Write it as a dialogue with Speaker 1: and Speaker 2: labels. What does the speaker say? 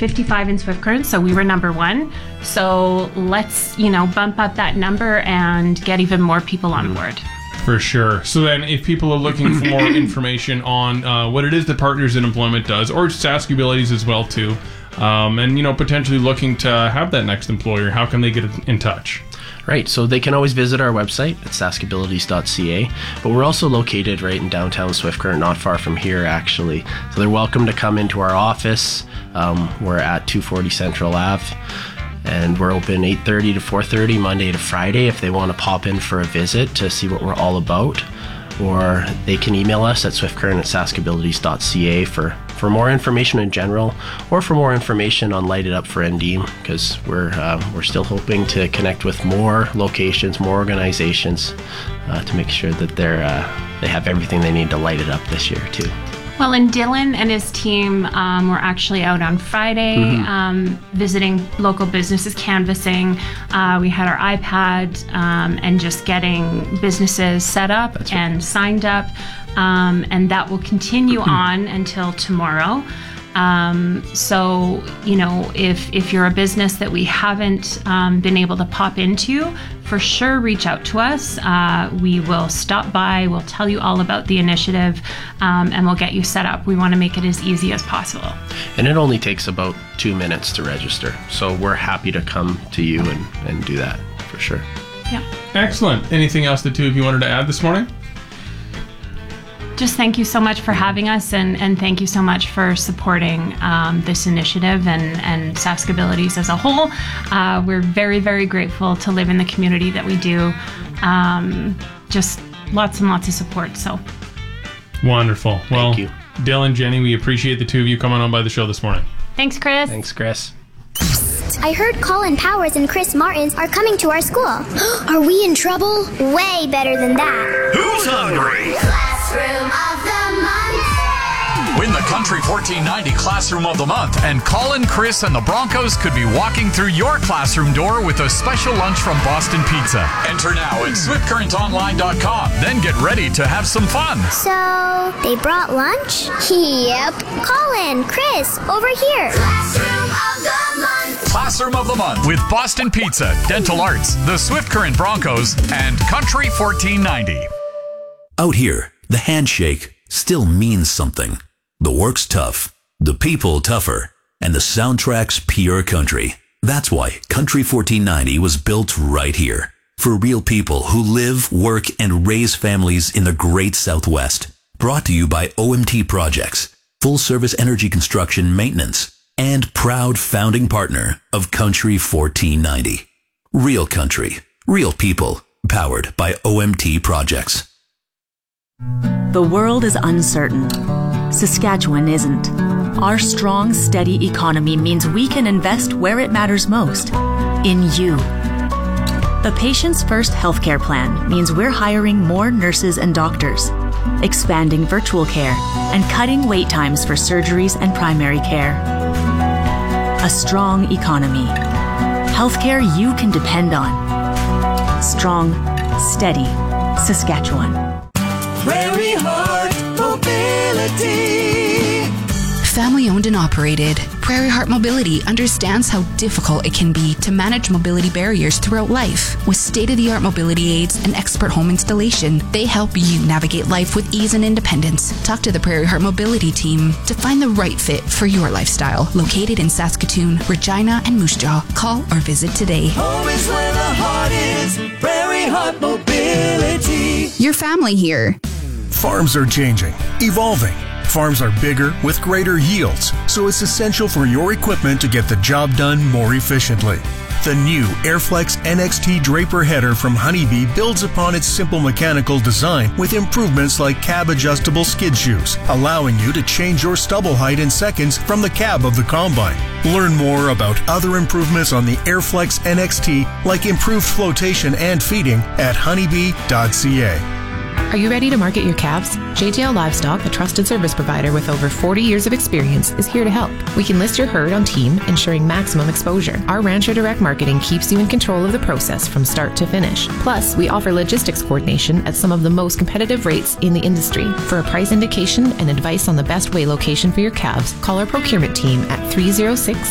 Speaker 1: 55 in Swift Current, so we were number 1. So let's, bump up that number and get even more people on board.
Speaker 2: For sure. So then if people are looking for more information on what it is that Partners in Employment does, or Saskabilities as well too, and potentially looking to have that next employer, how can they get in touch?
Speaker 3: Right, so they can always visit our website at saskabilities.ca, but we're also located right in downtown Swift Current, not far from here actually. So they're welcome to come into our office. We're at 240 Central Ave, and we're open 8:30 to 4:30 Monday to Friday if they want to pop in for a visit to see what we're all about. Or they can email us at swiftcurrent@saskabilities.ca for more information in general, or for more information on Light It Up for Endeam, because we're still hoping to connect with more locations, more organizations, to make sure that they have everything they need to light it up this year too.
Speaker 1: Well, and Dylan and his team were actually out on Friday visiting local businesses, canvassing. We had our iPad and just getting businesses set up and signed up. And that will continue on until tomorrow. So, if you're a business that we haven't been able to pop into, for sure reach out to us. We will stop by, we'll tell you all about the initiative, and we'll get you set up. We want to make it as easy as possible.
Speaker 3: And it only takes about 2 minutes to register. So we're happy to come to you and do that for sure.
Speaker 1: Yeah.
Speaker 2: Excellent. Anything else the two of you wanted to add this morning?
Speaker 1: Just thank you so much for having us, and thank you so much for supporting this initiative and Saskabilities as a whole. We're very, very grateful to live in the community that we do. Just lots and lots of support. So
Speaker 2: wonderful. Well,
Speaker 3: thank you.
Speaker 2: Dylan, Jenny, we appreciate the two of you coming on by the show this morning.
Speaker 1: Thanks, Chris.
Speaker 3: Thanks, Chris.
Speaker 4: I heard Colin Powers and Chris Martins are coming to our school. Are we in trouble? Way better than that.
Speaker 5: Who's hungry?
Speaker 6: Classroom of the Month.
Speaker 5: Win the Country 1490 Classroom of the Month, and Colin, Chris, and the Broncos could be walking through your classroom door with a special lunch from Boston Pizza. Enter now at swiftcurrentonline.com. Then get ready to have some fun.
Speaker 4: So, they brought lunch? Yep. Colin, Chris, over here.
Speaker 6: Classroom of the Month.
Speaker 5: Classroom of the Month with Boston Pizza, Dental Arts, the Swift Current Broncos, and Country 1490.
Speaker 7: Out here, the handshake still means something. The work's tough, the people tougher, and the soundtrack's pure country. That's why Country 1490 was built right here. For real people who live, work, and raise families in the great Southwest. Brought to you by OMT Projects, full service energy construction maintenance, and proud founding partner of Country 1490. Real country, real people, powered by OMT Projects.
Speaker 8: The world is uncertain. Saskatchewan isn't. Our strong, steady economy means we can invest where it matters most, in you. The Patients First Healthcare Plan means we're hiring more nurses and doctors, expanding virtual care, and cutting wait times for surgeries and primary care. A strong economy. Healthcare you can depend on. Strong, steady Saskatchewan.
Speaker 9: Prairie Heart Mobility.
Speaker 10: Family owned and operated, Prairie Heart Mobility understands how difficult it can be to manage mobility barriers throughout life. With state-of-the-art mobility aids and expert home installation, they help you navigate life with ease and independence. Talk to the Prairie Heart Mobility team to find the right fit for your lifestyle. Located in Saskatoon, Regina, and Moose Jaw. Call or visit today.
Speaker 9: Home is where the heart is. Prairie Heart Mobility.
Speaker 10: Your family here.
Speaker 11: Farms are changing, evolving. Farms are bigger with greater yields, so it's essential for your equipment to get the job done more efficiently. The new Airflex NXT Draper header from Honeybee builds upon its simple mechanical design with improvements like cab-adjustable skid shoes, allowing you to change your stubble height in seconds from the cab of the combine. Learn more about other improvements on the Airflex NXT, like improved flotation and feeding, at honeybee.ca.
Speaker 12: Are you ready to market your calves? JTL Livestock, a trusted service provider with over 40 years of experience, is here to help. We can list your herd on Team, ensuring maximum exposure. Our Rancher Direct Marketing keeps you in control of the process from start to finish. Plus, we offer logistics coordination at some of the most competitive rates in the industry. For a price indication and advice on the best weigh location for your calves, call our procurement team at 306